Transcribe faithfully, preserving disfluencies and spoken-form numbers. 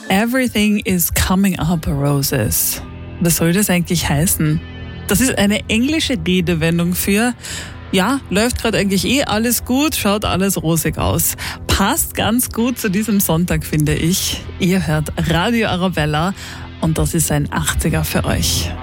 Everything is coming up roses. Was soll das eigentlich heißen? Das ist eine englische Redewendung für, ja, läuft gerade eigentlich eh alles gut, schaut alles rosig aus. Passt ganz gut zu diesem Sonntag, finde ich. Ihr hört Radio Arabella und das ist ein achtziger für euch.